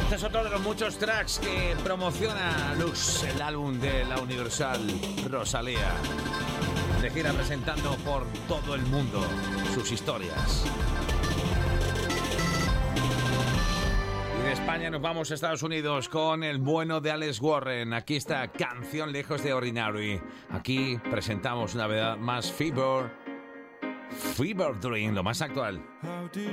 Este es otro de los muchos tracks que promociona Lux, el álbum de la Universal Rosalía. De gira presentando por todo el mundo sus historias. Y de España nos vamos a Estados Unidos con el bueno de Alex Warren. Aquí está Canción Lejos de Ordinary. Aquí presentamos una vez más Fever Dream, lo más actual.